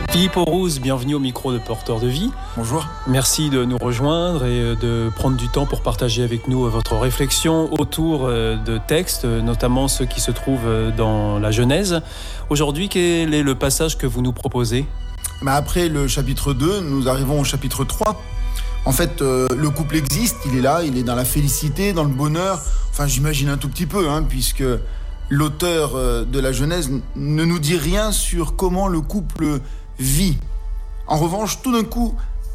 Philippe Aurouz, bienvenue au micro de Porteur de Vie. Bonjour. Merci de nous rejoindre et de prendre du temps pour partager avec nous votre réflexion autour de textes, notamment ceux qui se trouvent dans la Genèse. Aujourd'hui, quel est le passage que vous nous proposez ? Après le chapitre 2, nous arrivons au chapitre 3. En fait, le couple existe, il est là, il est dans la félicité, dans le bonheur. Enfin, j'imagine un tout petit peu, puisque l'auteur de la Genèse ne nous dit rien sur comment le couple vit. En revanche, tout d'un coup,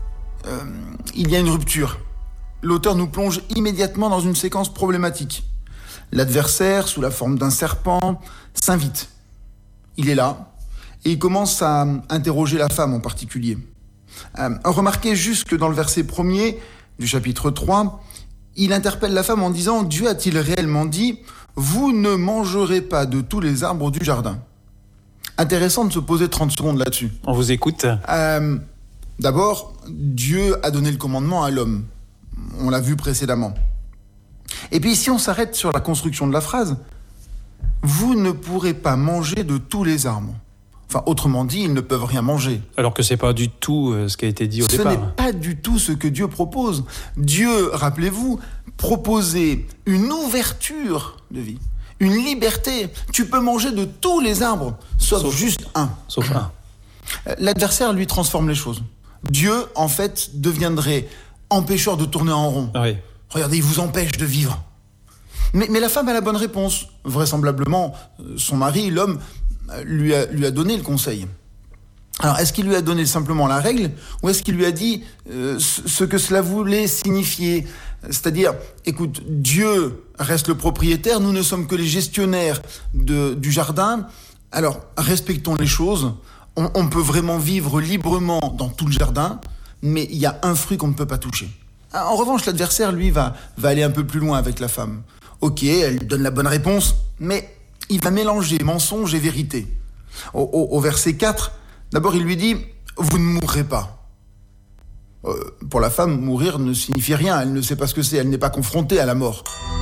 il y a une rupture. L'auteur nous plonge immédiatement dans une séquence problématique. L'adversaire, sous la forme d'un serpent, s'invite. Il est là, et il commence à interroger la femme en particulier. Remarquez juste que dans le verset 1er du chapitre 3, il interpelle la femme en disant « Dieu a-t-il réellement dit « Vous ne mangerez pas de tous les arbres du jardin ?» Intéressant de se poser 30 secondes là-dessus. On vous écoute. D'abord, Dieu a donné le commandement à l'homme. On l'a vu précédemment. Et puis si on s'arrête sur la construction de la phrase, « Vous ne pourrez pas manger de tous les arbres ». Enfin, autrement dit, ils ne peuvent rien manger. Alors que c'est pas du tout ce qui a été dit au départ. Ce n'est pas du tout ce que Dieu propose. Dieu, rappelez-vous, proposait une ouverture de vie, une liberté. Tu peux manger de tous les arbres, sauf juste un. Sauf un. L'adversaire, lui, transforme les choses. Dieu, en fait, deviendrait empêcheur de tourner en rond. Oui. Regardez, il vous empêche de vivre. Mais la femme a la bonne réponse. Vraisemblablement, son mari, l'homme, lui a donné le conseil. Alors, est-ce qu'il lui a donné simplement la règle ou est-ce qu'il lui a dit ce que cela voulait signifier ? C'est-à-dire, écoute, Dieu reste le propriétaire, nous ne sommes que les gestionnaires du jardin, alors respectons les choses, on peut vraiment vivre librement dans tout le jardin, mais il y a un fruit qu'on ne peut pas toucher. En revanche, l'adversaire, lui, va aller un peu plus loin avec la femme. Ok, elle lui donne la bonne réponse, mais il va mélanger mensonge et vérité. Au verset 4, d'abord il lui dit « Vous ne mourrez pas ». Pour la femme, mourir ne signifie rien, elle ne sait pas ce que c'est, elle n'est pas confrontée à la mort.